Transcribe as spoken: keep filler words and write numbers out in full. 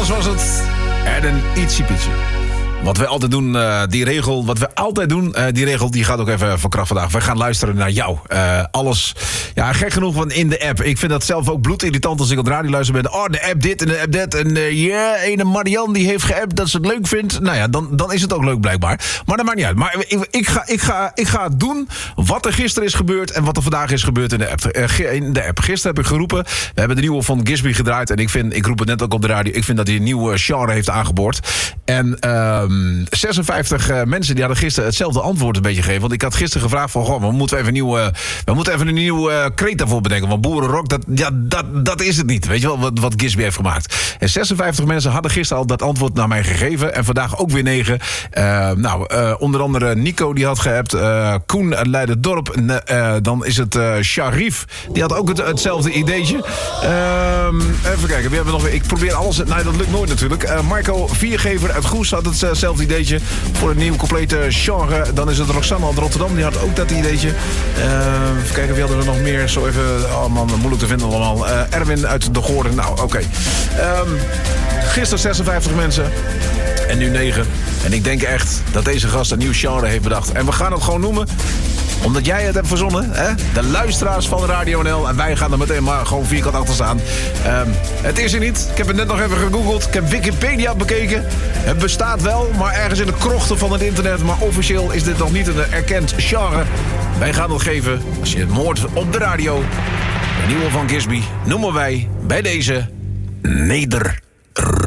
Alles was het. En een ietsje pietje. Wat we altijd doen, uh, die regel, wat we altijd doen, uh, die regel die gaat ook even van kracht vandaag. We gaan luisteren naar jou. Uh, alles, ja, gek genoeg van in de app. Ik vind dat zelf ook bloedirritant als ik op de radio luister ben. Oh, de app dit en de app dat. En ja, uh, yeah, ene Marianne die heeft geappt dat ze het leuk vindt. Nou ja, dan, dan is het ook leuk blijkbaar. Maar dat maakt niet uit. Maar ik, ik, ga, ik, ga, ik ga doen wat er gisteren is gebeurd en wat er vandaag is gebeurd in de app. Uh, in de app. Gisteren heb ik geroepen, we hebben de nieuwe van Gisby gedraaid. En ik vind, ik roep het net ook op de radio, ik vind dat hij een nieuwe genre heeft aangeboord. En uh, zesenvijftig uh, mensen die hadden gisteren hetzelfde antwoord een beetje gegeven. Want ik had gisteren gevraagd van, goh, we moeten even een nieuwe, uh, we moeten even een nieuwe uh, kreet daarvoor bedenken. Want boerenrock, dat, ja, dat, dat is het niet. Weet je wel, wat, wat Gisby heeft gemaakt. En zesenvijftig mensen hadden gisteren al dat antwoord naar mij gegeven. En vandaag ook weer negen. Uh, nou, uh, onder andere Nico die had geappt. Uh, Koen uit Leiderdorp. Uh, dan is het uh, Sharif. Die had ook het, hetzelfde ideetje. Uh, even kijken, wie hebben we nog weer? Ik probeer alles. Nee, dat lukt nooit natuurlijk. Uh, Marco Viergever uit Goes had hetzelfde ideetje. Voor een nieuw complete genre. Dan is het Roxanne uit Rotterdam. Die had ook dat ideetje. Uh, even kijken, wie hadden we nog meer? Zo even, oh man, moeilijk te vinden allemaal. Uh, Erwin uit De Goorden. Nou, oké. Okay. Um, gisteren zesenvijftig mensen. En nu negen. En ik denk echt dat deze gast een nieuw genre heeft bedacht. En we gaan het gewoon noemen, omdat jij het hebt verzonnen, hè? De luisteraars van Radio N L. En wij gaan er meteen maar gewoon vierkant achter staan. Um, het is er niet. Ik heb het net nog even gegoogeld. Ik heb Wikipedia bekeken. Het bestaat wel, maar ergens in de krochten van het internet. Maar officieel is dit nog niet een erkend genre. Wij gaan het geven, als je het hoort op de radio. De nieuwe van Gisby noemen wij bij deze Neder.